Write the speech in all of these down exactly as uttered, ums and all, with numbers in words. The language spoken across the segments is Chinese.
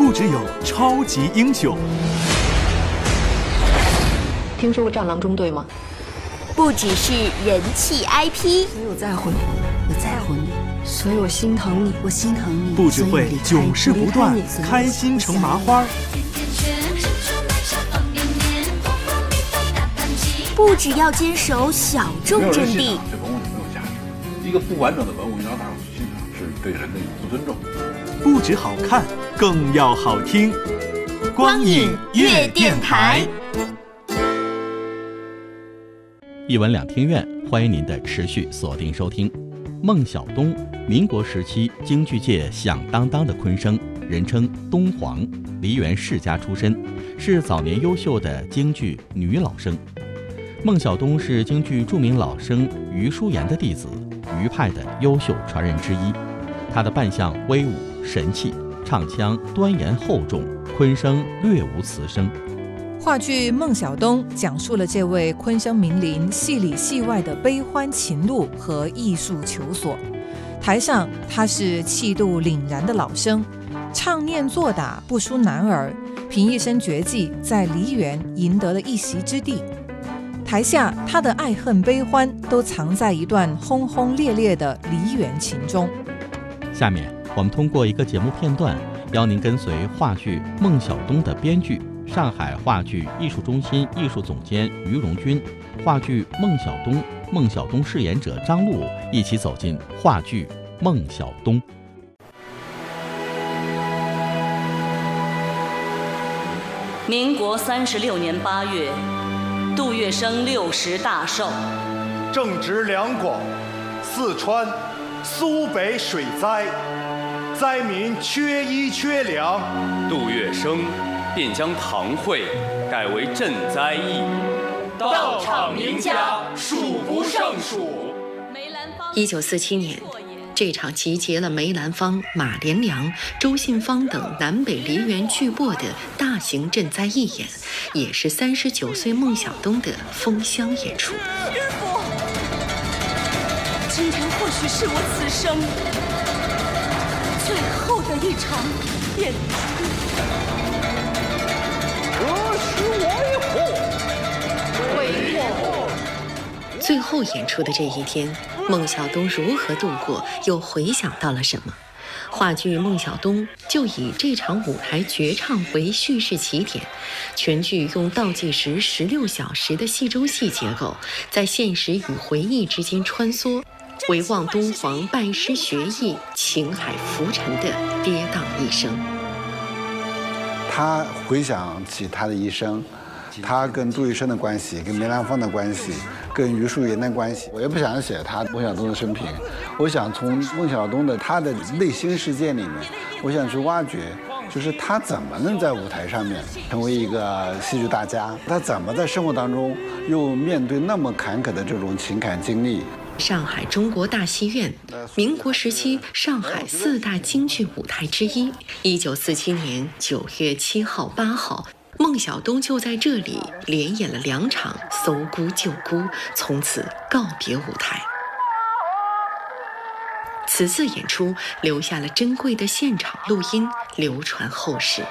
不只有超级英雄。 听说过战狼中队吗？ 不只是人气 I P， 所以我在乎你，我在乎你，所以我心疼你，我心疼你。 不只会囧事不断，开心成麻花。 不只要坚守小众阵地， 这文物就没有价值。一个不完整的文物，你让大伙去欣赏，是对人的一种不尊重。 不只好看，更要好听。光影乐电台， 一文两厅院，欢迎您的持续锁定收听。孟小冬，民国时期京剧界响当当的昆生，人称东皇，梨园世家出身，是早年优秀的京剧女老生。孟小冬是京剧著名老生余淑妍的弟子，余派的优秀传人之一。他的扮相威武神气，唱腔端严厚重，昆生略无词声。 话剧《孟小冬》讲述了这位昆生名伶戏里戏外的悲欢情路和艺术求索。台上他是气度凛然的老生，唱念做打不输男儿，凭一身绝技在梨园赢得了一席之地。台下他的爱恨悲欢都藏在一段轰轰烈烈的梨园情中。 下面我们通过一个节目片段，邀您跟随话剧《孟小冬》的编剧、上海话剧艺术中心艺术总监于荣军，话剧《孟小冬》孟小冬饰演者张璐一起走进话剧《孟小冬》。 民国三十六年八月，杜月笙六十大寿， 正值两广、四川、苏北水灾，灾民缺衣缺粮， 杜月笙便将堂会改为赈灾义， 到场名家数不胜数。 一九四七年，这场集结了梅兰芳、马连良、周信芳等南北梨园巨擘的大型赈灾义演，也是三十九岁孟小冬的封箱演出。 师父，今天或许是我此生最后的一场演出。 何时为祸？ 为祸。最后演出的这一天，孟小冬如何度过，又回想到了什么？话剧《孟小冬》就以这场舞台绝唱为叙事起点，全剧用倒计时十六小时的戏中戏结构，在现实与回忆之间穿梭，回望东皇拜师学艺、情海浮沉的跌宕一生。 他回想起他的一生，他跟杜月笙的关系，跟梅兰芳的关系，跟余淑妍的关系。我也不想写他孟小冬的生平，我想从孟小冬的他的内心世界里面，我想去挖掘，就是他怎么能在舞台上面成为一个戏剧大家，他怎么在生活当中又面对那么坎坷的这种情感经历。 上海中国大戏院，民国时期上海四大京剧舞台之一。一九四七年九月七号、八号，孟小冬就在这里连演了两场《搜孤救孤》，从此告别舞台。此次演出留下了珍贵的现场录音，流传后世。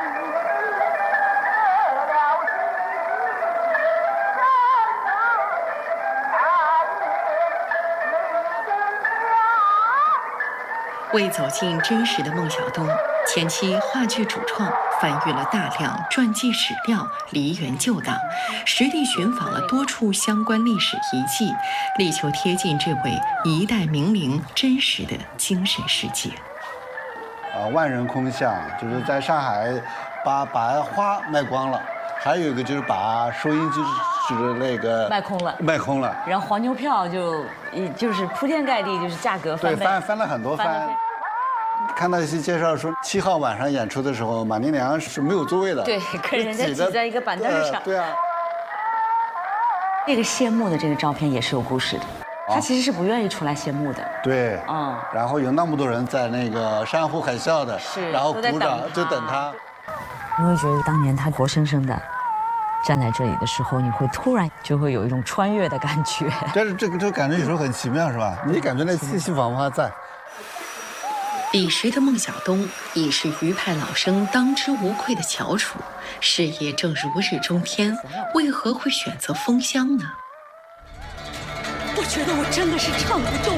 为走进真实的孟小冬，前期话剧主创翻阅了大量传记史料、梨园旧档，实地寻访了多处相关历史遗迹，力求贴近这位一代名伶真实的精神世界。 啊，万人空巷，就是在上海把把花卖光了，还有一个就是把收音机就是那个卖空了， 卖空了， 然后黄牛票就就是铺天盖地，就是价格翻倍， 对，翻翻了很多番。看到一些介绍说，七号晚上演出的时候，马连良是没有座位的， 对，跟人家挤在一个板凳上。 呃、对啊。 这个谢幕的这个照片也是有故事的，他其实是不愿意出来谢幕的。 对， 嗯。 然后有那么多人在那个山呼海啸的， 是， 然后鼓掌就等他。 你会觉得当年他活生生的站在这里的时候，你会突然就会有一种穿越的感觉。 但是这个这个感觉有时候很奇妙，是吧？你感觉那气息仿佛还在。 彼时的孟小冬已是余派老生当之无愧的翘楚，事业正如日中天，为何会选择封箱呢？ 我觉得我真的是唱不动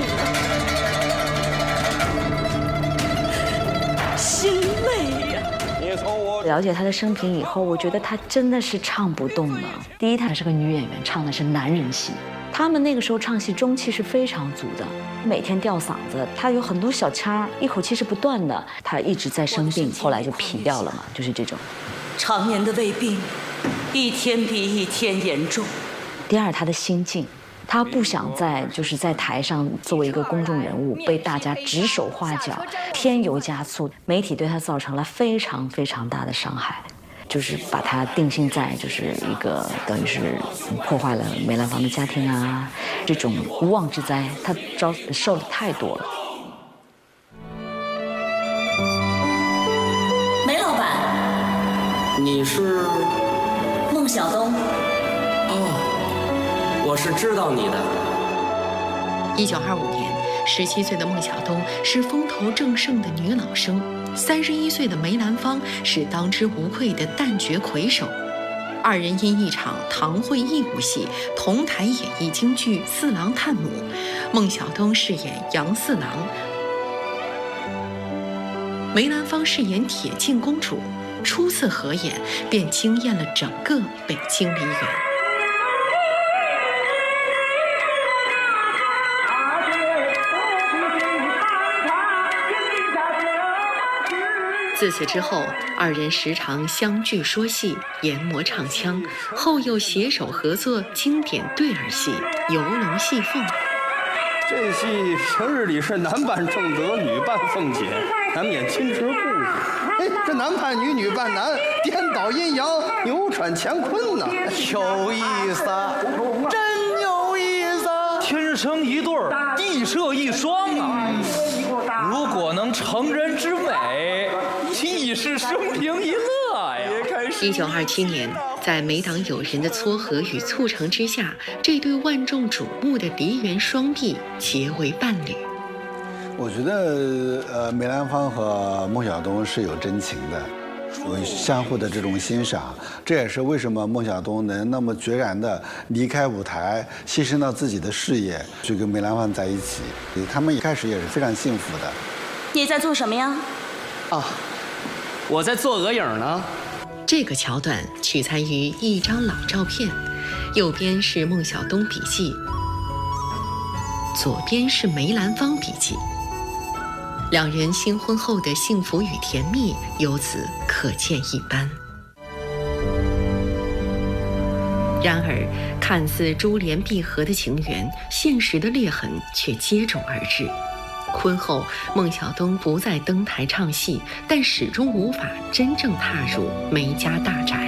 了，心累呀。 了解她的生平以后，我觉得她真的是唱不动了。第一，她是个女演员，唱的是男人戏。他们那个时候唱戏中气是非常足的，每天吊嗓子，他有很多小腔，一口气是不断的。他一直在生病，后来就劈掉了嘛，就是这种。 常年的胃病，一天比一天严重。 第二，他的心境，他不想在就是在台上作为一个公众人物被大家指手画脚，添油加醋，媒体对他造成了非常非常大的伤害。就是把他定性在就是一个等于是破坏了梅兰芳的家庭啊，这种无妄之灾，他遭受的太多了。 梅老板， 你是孟小冬。 哦，我是知道你的。 一九二五年，十七岁的孟小冬是风头正盛的女老生。三十一岁的梅兰芳是当之无愧的旦角魁首，二人因一场堂会义务戏同台演绎京剧《四郎探母》，孟小冬饰演杨四郎，梅兰芳饰演铁镜公主。初次合演便惊艳了整个北京梨园。自此之后，二人时常相聚说戏，研磨唱腔，后又携手合作经典对儿戏《游龙戏凤》。 这戏平日里是男扮正德，女扮凤姐，难免亲持故事。哎，这男扮女，女扮男，颠倒阴阳，扭转乾坤呐，有意思，真有意思。 天生一对儿，地设一双啊！如果能成人之美，亦是生平一乐呀！ 一九二七年，在梅党友人的撮合与促成之下，这对万众瞩目的梨园双璧结为伴侣。 我觉得，呃，梅兰芳和孟小冬是有真情的，有相互的这种欣赏。这也是为什么孟小冬能那么决然地离开舞台，牺牲到自己的事业，去跟梅兰芳在一起。他们一开始也是非常幸福的。 你在做什么呀？ 啊。我在做额影呢。 这个桥段取材于一张老照片，右边是孟小冬笔记，左边是梅兰芳笔记。两人新婚后的幸福与甜蜜由此可见一斑。然而，看似珠联璧合的情缘，现实的裂痕却接踵而至。婚后，孟小冬不再登台唱戏，但始终无法真正踏入梅家大宅。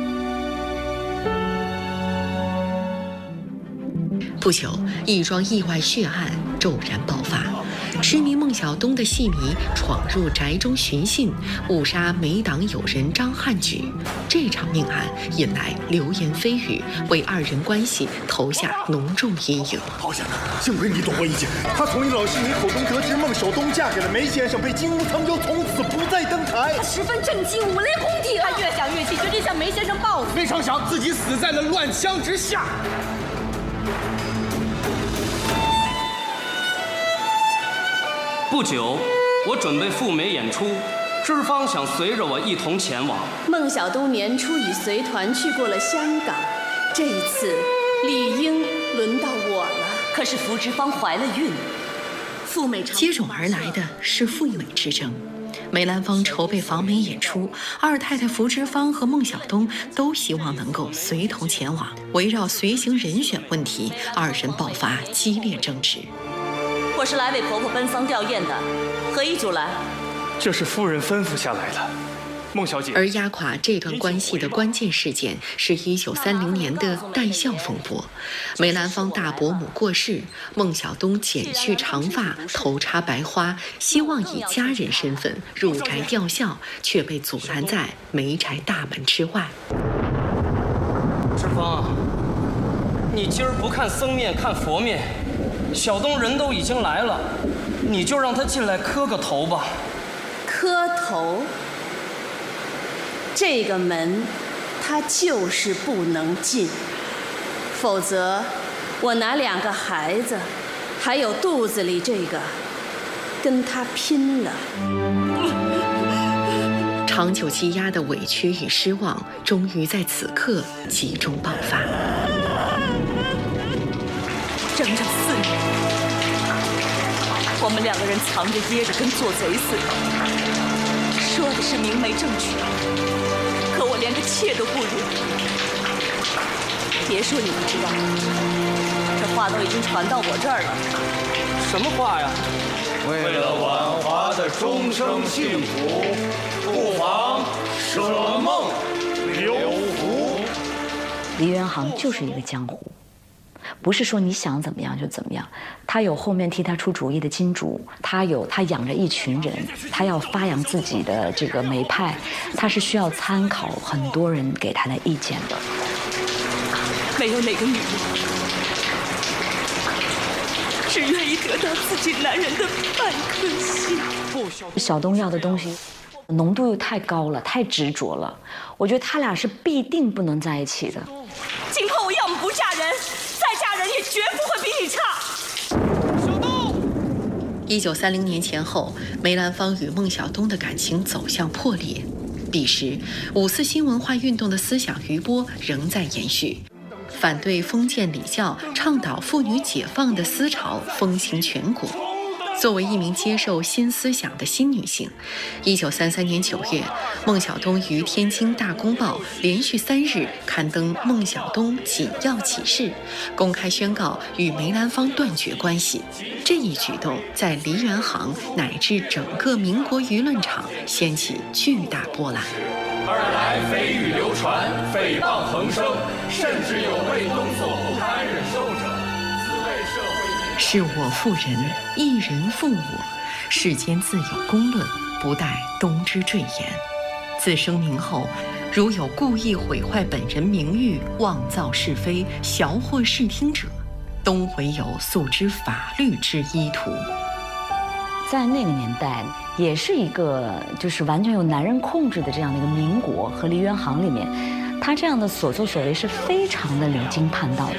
不久，一桩意外血案骤然爆发。痴迷孟小冬的戏迷闯入宅中寻衅，误杀梅党友人张汉举。这场命案引来流言蜚语，为二人关系投下浓重阴影。 好险，幸亏你懂我一些。他从一老戏迷口中得知孟小冬嫁给了梅先生，被金屋藏娇，从此不再登台。 他十分震惊，五雷轰顶。他越想越气，决定向梅先生报复。 没成想自己死在了乱枪之下。 不久，我准备赴梅演出，知方想随着我一同前往。 孟小冬年初已随团去过了香港，这一次理应轮到我了。 可是福芝芳怀了孕，赴美接踵而来的是赴美之争。梅兰芳筹备访美演出，二太太福芝芳和孟小冬都希望能够随同前往。围绕随行人选问题，二人爆发激烈争执。 我是来为婆婆奔丧吊唁的，何以久来？ 这是夫人吩咐下来的，孟小姐。 而压垮这段关系的关键事件是一九三零年的戴孝风波。梅兰芳大伯母过世，孟小冬剪去长发，头插白花，希望以家人身份入宅吊孝，却被阻拦在梅宅大门之外。 知芳，你今儿不看僧面看佛面，小冬人都已经来了， 你就让他进来磕个头吧。 磕头？这个门，他就是不能进，否则，我拿两个孩子，还有肚子里这个，跟他拼了。 长久积压的委屈与失望，终于在此刻集中爆发。 整整四年，我们两个人藏着掖着，跟做贼似的，说的是明媒正娶，可我连个妾都不如。别说你不知道，这话都已经传到我这儿了。 什么话呀？ 为了婉华的终生幸福，不妨舍梦留福。 梨园行就是一个江湖，不是说你想怎么样就怎么样。他有后面替他出主意的金主，他有他养着一群人，他要发扬自己的这个门派，他是需要参考很多人给他的意见的。 没有哪个女人只愿意得到自己男人的半颗心。 小东要的东西浓度又太高了，太执着了，我觉得他俩是必定不能在一起的。 今后我要么不嫁人，再嫁人也绝不会比你差。 一九三零年前后，梅兰芳与孟小冬的感情走向破裂。彼时，五四新文化运动的思想余波仍在延续，反对封建礼教、倡导妇女解放的思潮风行全国。作为一名接受新思想的新女性，一九三三年九月，孟小冬于天津《大公报》连续三日刊登孟小冬紧要启事，公开宣告与梅兰芳断绝关系。这一举动在梨园行乃至整个民国舆论场掀起巨大波澜。 二来蜚语流传，诽谤横生，甚至有为东所不堪忍受者。自为社会是我负人，一人负我，世间自有公论，不待冬之赘言。自声明后，如有故意毁坏本人名誉、妄造是非、淆惑视听者，冬唯有诉之法律之依途。 在那个年代，也是一个就是完全由男人控制的这样的一个民国和梨园行里面，他这样的所作所为是非常的离经叛道的。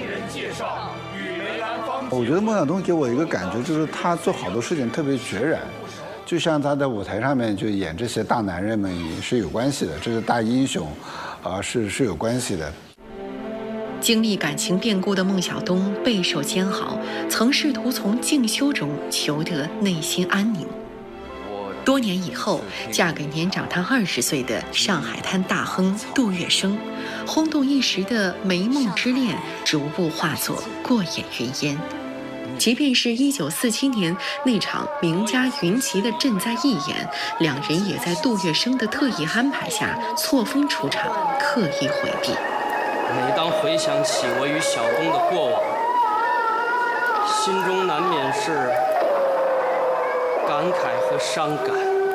我觉得孟小冬给我一个感觉，就是他做好多事情特别决然，就像他在舞台上面就演这些大男人们也是有关系的，这是大英雄，啊、呃、是是有关系的。 经历感情变故的孟小冬备受煎熬，曾试图从静修中求得内心安宁。多年以后，嫁给年长她二十岁的上海滩大亨杜月笙，轰动一时的梅梦之恋逐步化作过眼云烟。即便是一九四七年那场名家云集的赈灾义演，两人也在杜月笙的特意安排下错峰出场，刻意回避。 每当回想起我与小冬的过往，心中难免是感慨和伤感。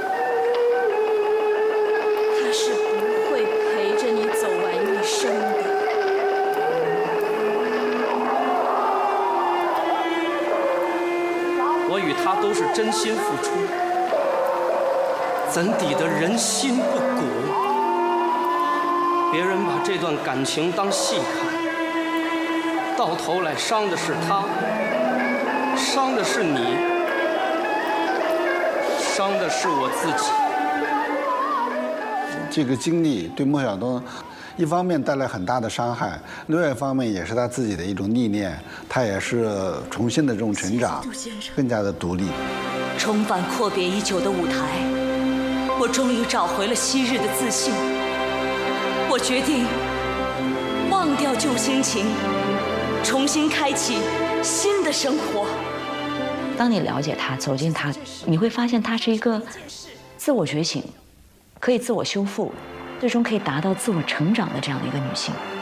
他是不会陪着你走完一生的。 我与他都是真心付出，怎抵得人心不古？别人把这段感情当戏看，到头来伤的是他，伤的是你，伤的是我自己。 这个经历对孟小冬一方面带来很大的伤害，另外一方面也是他自己的一种历练，他也是重新的这种成长，更加的独立。 重返阔别已久的舞台，我终于找回了昔日的自信。我决定忘掉旧心情，重新开启新的生活。 当你了解他，走进他，你会发现他是一个自我觉醒，可以自我修复，最终可以达到自我成长的这样的一个女性。